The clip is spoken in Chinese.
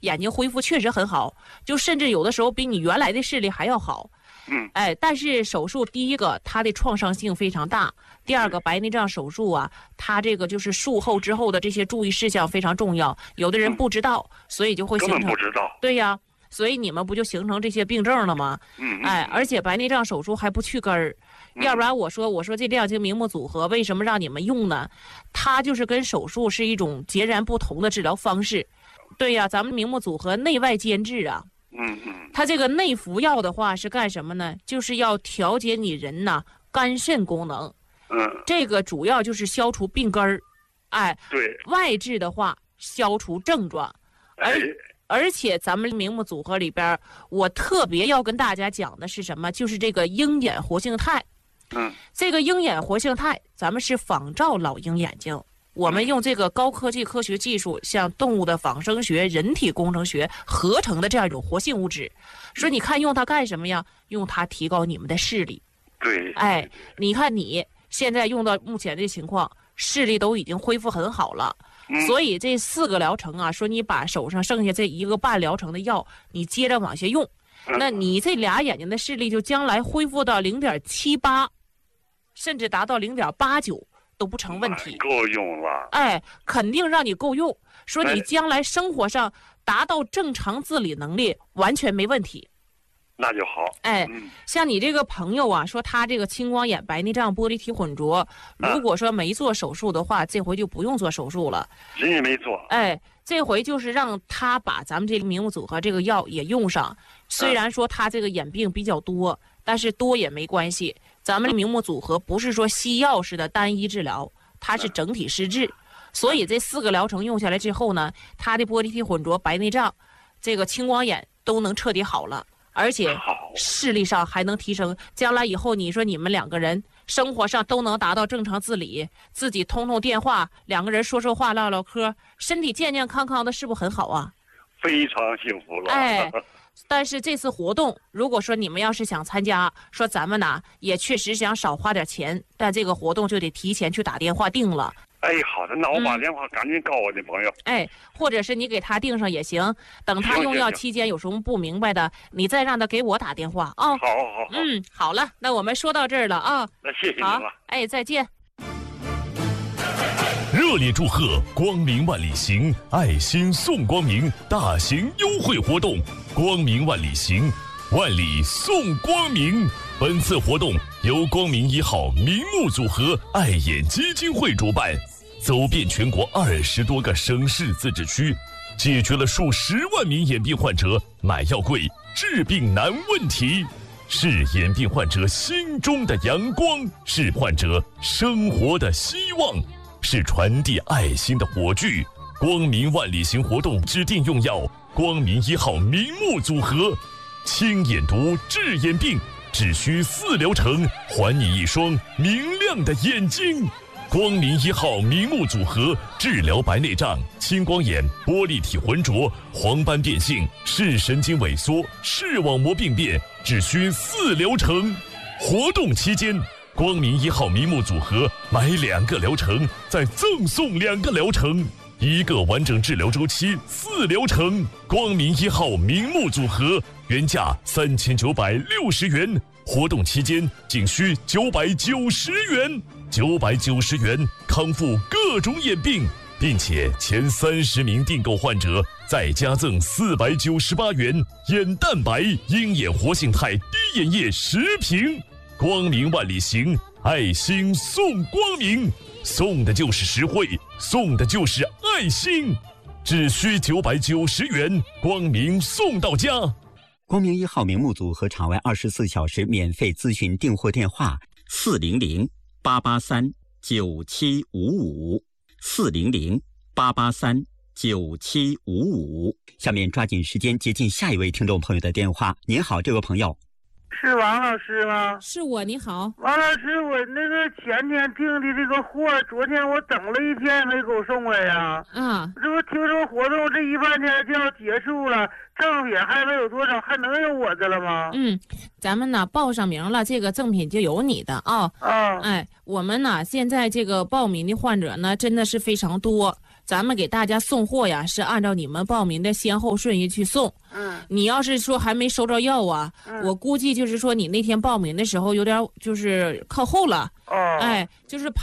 眼睛恢复确实很好，就甚至有的时候比你原来的视力还要好。但是手术第一个它的创伤性非常大，第二个白内障手术啊，它这个就是术后之后的这些注意事项非常重要，有的人不知道，所以就会形成。 根本不知道。 对呀，所以你们不就形成这些病症了吗？而且白内障手术还不去根儿，要不然我说这亮晶明目组合为什么让你们用呢？它就是跟手术是一种截然不同的治疗方式。对呀，咱们明目组合内外兼治啊。它这个内服药的话是干什么呢？就是要调节你人呐肝肾功能。这个主要就是消除病根儿。 对。 外治的话消除症状。而且咱们明目组合里边，我特别要跟大家讲的是什么？就是这个鹰眼活性肽。这个鹰眼活性肽，咱们是仿照老鹰眼睛。我们用这个高科技科学技术，像动物的仿生学、人体工程学合成的这样一种活性物质。说你看用它干什么呀？用它提高你们的视力。 对。 你看你现在用到目前的情况，视力都已经恢复很好了。所以这4个疗程啊，说你把手上剩下这1个半疗程的药，你接着往下用，那你这俩眼睛的视力就将来恢复到0.78，甚至达到0.89。都不成问题， 够用了。 肯定让你够用。说你将来生活上达到正常自理能力，完全没问题。 那就好。 像你这个朋友啊，说他这个青光眼、白内障、玻璃体混浊，如果说没做手术的话，这回就不用做手术了。 人也没做。 这回就是让他把咱们这个明目组合这个药也用上。虽然说他这个眼病比较多，但是多也没关系。咱们明目组合不是说西药式的单一治疗，它是整体施治。所以这4个疗程用下来之后呢，他的玻璃体混浊、白内障、这个青光眼都能彻底好了，而且视力上还能提升。将来以后你说你们2个人生活上都能达到正常自理，自己通通电话，2个人说说话、唠唠嗑，身体健健康康的，是不是很好啊？ 非常幸福了。 但是这次活动，如果说你们要是想参加，说咱们呢也确实想少花点钱，但这个活动就得提前去打电话订了。 好的，那我把电话赶紧告我的朋友。 或者是你给他订上也行，等他用药期间有什么不明白的，你再让他给我打电话啊。 好。 好了，那我们说到这儿了啊。 那谢谢你了。 再见。 热烈祝贺光明万里行爱心送光明大型优惠活动，光明万里行，万里送光明。本次活动由光明1号明目组合爱眼基金会主办，走遍全国20多个省市自治区，解决了数十万名眼病患者买药贵、治病难问题，是眼病患者心中的阳光，是患者生活的希望，是传递爱心的火炬。光明万里行活动指定用药光明1号明目组合，清眼毒治眼病，只需4疗程，还你一双明亮的眼睛。光明1号明目组合治疗白内障、青光眼、玻璃体浑浊、黄斑变性、视神经萎缩、视网膜病变，只需4疗程。活动期间，光明1号明目组合买2个疗程，再赠送2个疗程，1个完整治疗周期4疗程。光明1号明目组合原价3960元，活动期间仅需990元，990元康复各种眼病，并且前30名订购患者再加赠498元眼蛋白、鹰眼活性肽滴眼液10瓶。光明万里行，爱心送光明，送的就是实惠，送的就是爱心，只需990元，光明送到家。 光明1号明目组和场外24小时免费咨询订货电话：400-883-9755，400-883-9755。下面抓紧时间接近下一位听众朋友的电话。您好，这位朋友。 是王老师吗？ 是我，你好。 王老师，我那个前天订的这个货，昨天我等了1天没给我送来呀。这不听说活动这1半天就要结束了，赠品还没有多少，还能有我的了吗？ 咱们呢报上名了，这个赠品就有你的啊。我们呢现在这个报名的患者呢真的是非常多， 咱们给大家送货呀，是按照你们报名的先后顺序去送。你要是说还没收着药啊，我估计就是说你那天报名的时候有点就是靠后了。哎，就是